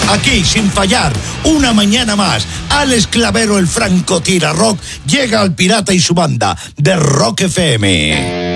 Aquí, sin fallar, una mañana más, Alex Clavero, el francotira rock, llega al Pirata y su banda de Rock FM.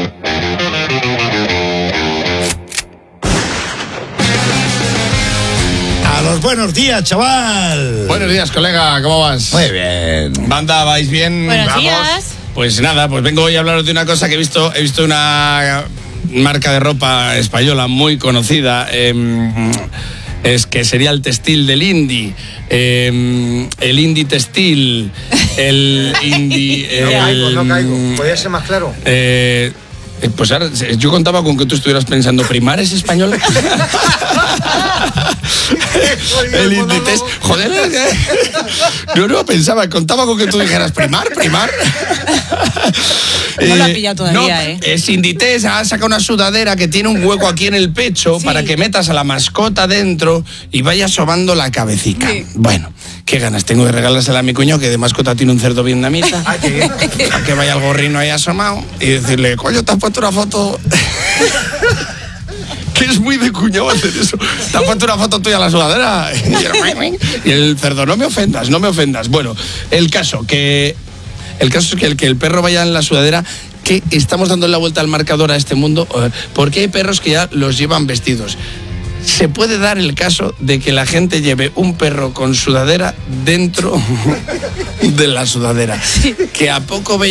Los buenos días, chaval. Buenos días, colega, ¿cómo vas? Muy bien. Banda, ¿vais bien? Buenos Vamos. días. Pues nada, pues vengo hoy a hablaros de una cosa que he visto una marca de ropa española muy conocida, es que sería el textil del indie, el indie textil, el indie... No caigo, ¿podría ser más claro? Pues ahora, yo contaba con que tú estuvieras pensando, ¿Primar es español? El Inditex, joder, no pensaba, contaba con que tú dijeras Primar. No lo ha pillado todavía, no, es Inditex, ha sacado una sudadera que tiene un hueco aquí en el pecho, sí, para que metas a la mascota dentro y vayas sobando la cabecita. Sí. Bueno, qué ganas tengo de regalársela a mi cuñado, que de mascota tiene un cerdo vietnamita, a que vaya el gorrino ahí asomado y decirle, coño, te has puesto una foto... Que es muy de cuñado hacer eso. Te has puesto una foto tuya a la sudadera. Y el cerdo, no me ofendas. Bueno, el caso es que el perro vaya en la sudadera, que estamos dando la vuelta al marcador a este mundo, porque hay perros que ya los llevan vestidos. Se puede dar el caso de que la gente lleve un perro con sudadera dentro de la sudadera. Que a poco